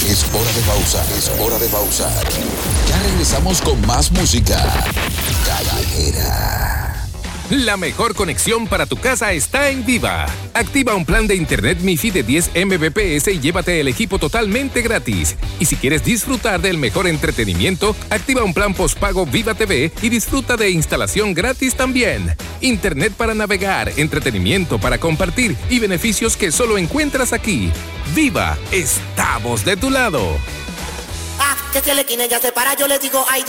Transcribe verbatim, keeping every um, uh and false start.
Es hora de pausar, es hora de pausar. Ya regresamos con más música callejera. La mejor conexión para tu casa está en Viva. Activa un plan de internet MiFi de diez megabits por segundo y llévate el equipo totalmente gratis. Y si quieres disfrutar del mejor entretenimiento, activa un plan postpago Viva T V y disfruta de instalación gratis también. Internet para navegar, entretenimiento para compartir y beneficios que solo encuentras aquí. Viva, estamos de tu lado. Ah, que si el equine ya se para, yo le digo ay.